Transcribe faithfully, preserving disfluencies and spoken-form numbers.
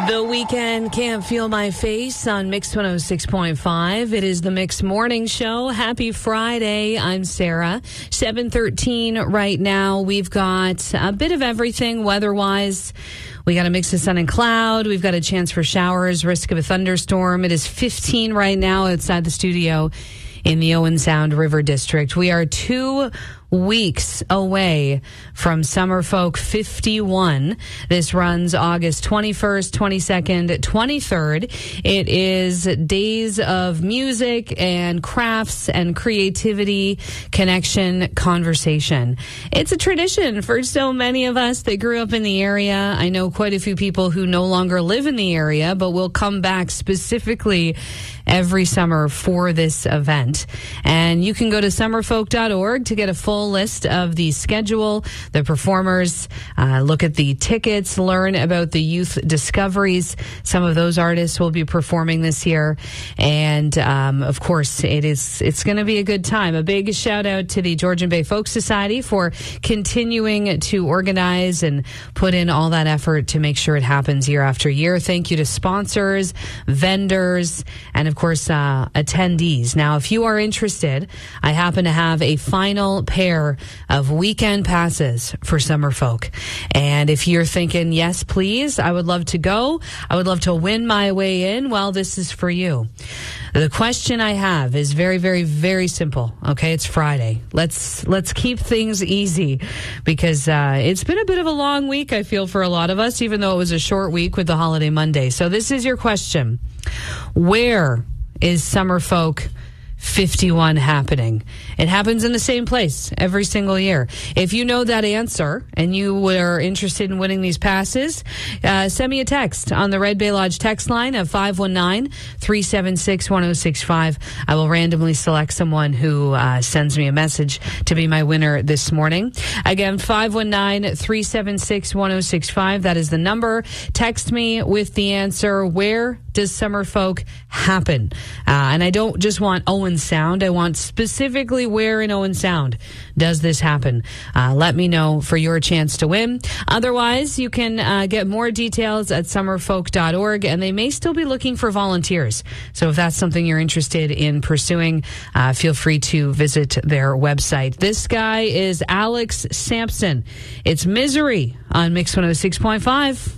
The Weekend, Can't Feel My Face on Mix one oh six point five. It is the Mix Morning Show. Happy Friday. I'm Sarah. seven thirteen right now. We've got a bit of everything weather-wise. We got a mix of sun and cloud. We've got a chance for showers, risk of a thunderstorm. It is fifteen right now outside the studio in the Owen Sound River District. We are two weeks away from Summerfolk fifty-one. This runs August twenty-first, twenty-second, twenty-third. It is days of music and crafts and creativity, connection, conversation. It's a tradition for so many of us that grew up in the area. I know quite a few people who no longer live in the area, but will come back specifically every summer for this event. And you can go to summerfolk dot org to get a full list of the schedule, the performers, uh, look at the tickets, learn about the youth discoveries. Some of those artists will be performing this year. And, um, of course, it is, it's going to be a good time. A big shout out to the Georgian Bay Folk Society for continuing to organize and put in all that effort to make sure it happens year after year. Thank you to sponsors, vendors, and of course, uh, attendees. Now, if you are interested, I happen to have a final pair of weekend passes for Summerfolk. And if you're thinking, yes, please, I would love to go. I would love to win my way in. Well, this is for you. The question I have is very, very, very simple. Okay, it's Friday. Let's let's keep things easy because uh, it's been a bit of a long week, I feel, for a lot of us, even though it was a short week with the holiday Monday. So this is your question. Where is Summerfolk fifty-one happening? It happens in the same place every single year. If you know that answer and you were interested in winning these passes, uh, send me a text on the Red Bay Lodge text line of five one nine, three seven six, one oh six five. I will randomly select someone who uh, sends me a message to be my winner this morning. Again, five one nine, three seven six, one oh six five. That is the number. Text me with the answer. Where does Summerfolk happen? Uh, and I don't just want Owen Sound. I want specifically where in Owen Sound does this happen. Uh, let me know for your chance to win. Otherwise, you can uh, get more details at summerfolk dot org, and they may still be looking for volunteers. So if that's something you're interested in pursuing, uh, feel free to visit their website. This guy is Alex Sampson. It's Misery on Mix one oh six point five.